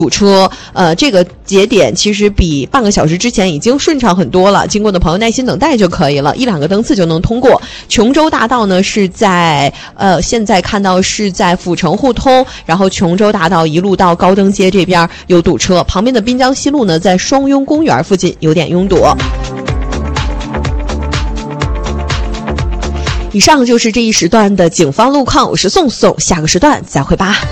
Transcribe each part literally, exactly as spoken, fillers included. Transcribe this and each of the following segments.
堵车，呃，这个节点其实比半个小时之前已经顺畅很多了，经过的朋友耐心等待就可以了，一两个灯次就能通过。琼州大道呢是在呃，现在看到是在阜成互通，然后琼州大道一路到高登街这边有堵车，旁边的滨江西路呢在双雍公园附近有点拥堵。以上就是这一时段的警方路况，我是宋宋，下个时段再会吧。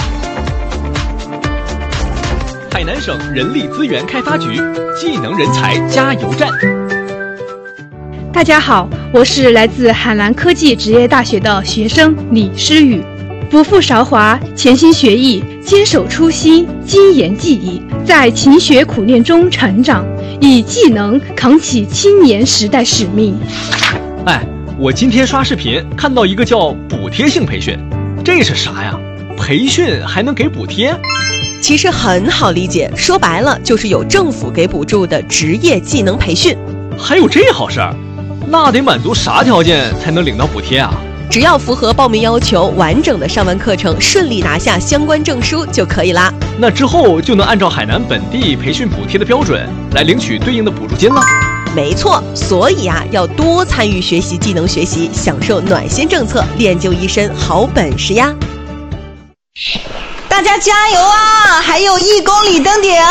海南省人力资源开发局技能人才加油站。 大家好，我是来自海南科技职业大学的学生李诗雨。不负韶华，潜心学艺，坚守初心，精研技艺，在勤学苦练中成长，以技能扛起青年时代使命。 哎，我今天刷视频看到一个叫补贴性培训，这是啥呀？培训还能给补贴？ 其实很好理解，说白了就是有政府给补助的职业技能培训。 还有这好事儿？那得满足啥条件才能领到补贴啊？ 只要符合报名要求，完整的上完课程，顺利拿下相关证书就可以啦。 那之后就能按照海南本地培训补贴的标准来领取对应的补助金了。 没错，所以啊，要多参与学习技能学习，享受暖心政策，练就一身好本事呀！ 大家加油啊！还有一公里登顶。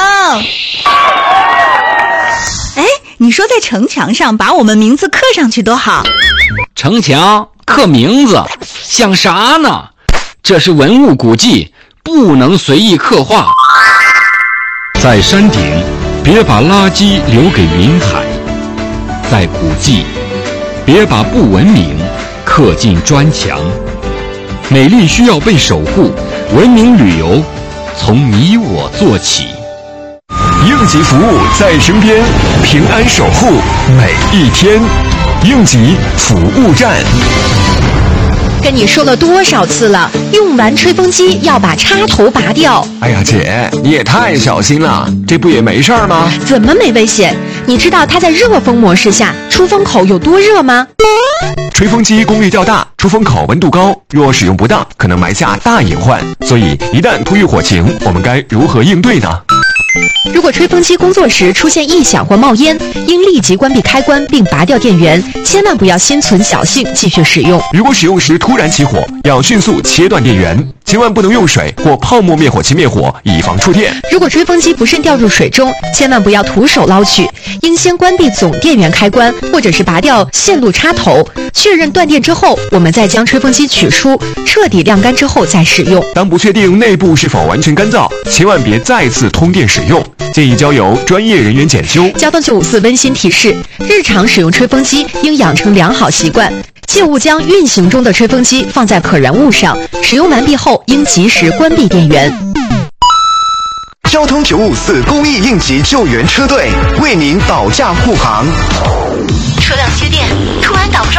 哎，你说在城墙上把我们名字刻上去多好。 城墙刻名字像啥呢？这是文物古迹，不能随意刻画。 在山顶别把垃圾留给云海，在古迹别把不文明刻进砖墙。美丽需要被守护，文明旅游从你我做起。 应急服务在身边，平安守护每一天。应急服务站。 跟你说了多少次了，用完吹风机要把插头拔掉。 哎呀姐，你也太小心了，这不也没事儿吗？ 怎么没危险？你知道它在热风模式下出风口有多热吗？ 吹风机功率较大，出风口温度高，若使用不当，可能埋下大隐患。所以一旦突遇火情，我们该如何应对呢？ 如果吹风机工作时出现异响或冒烟，应立即关闭开关并拔掉电源，千万不要心存侥幸继续使用。 如果使用时突然起火，要迅速切断电源，千万不能用水或泡沫灭火器灭火，以防触电。 如果吹风机不慎掉入水中，千万不要徒手捞取，应先关闭总电源开关，或者是拔掉线路插头，确认断电之后，我们再将吹风机取出，彻底晾干之后再使用。 当不确定内部是否完全干燥，千万别再次通电使用，建议交由专业人员检修。 交通九五四温馨提示：日常使用吹风机应养成良好习惯，切勿将运行中的吹风机放在可燃物上，使用完毕后应及时关闭电源。 交通九五四公益应急救援车队为您保驾护航。 车辆接电，突然挡住。